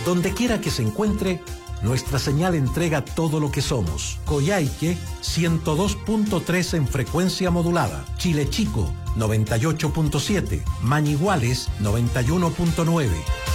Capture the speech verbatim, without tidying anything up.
Donde quiera que se encuentre, nuestra señal entrega todo lo que somos. Coyhaique, ciento dos punto tres en frecuencia modulada. Chile Chico, noventa y ocho punto siete. Mañiguales, noventa y uno punto nueve.